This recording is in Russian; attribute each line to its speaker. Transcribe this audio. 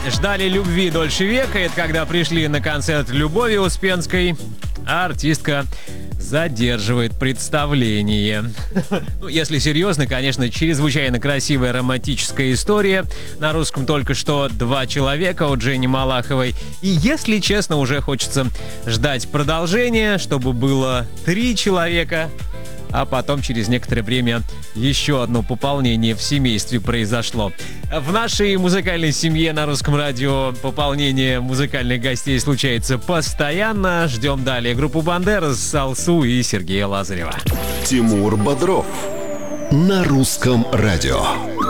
Speaker 1: ждали любви дольше века. Это когда пришли на концерт Любови Успенской, а артистка задерживает представление. Ну, если серьезно, конечно, чрезвычайно красивая романтическая история. На русском только что 2 человека от Жени Малаховой. И, если честно, уже хочется ждать продолжения, чтобы было 3 человека. А потом через некоторое время еще одно пополнение в семействе произошло. В нашей музыкальной семье на Русском радио пополнение музыкальных гостей случается постоянно. Ждем далее группу «Бандерас», Алсу и Сергея Лазарева.
Speaker 2: Тимур Бодров на Русском радио.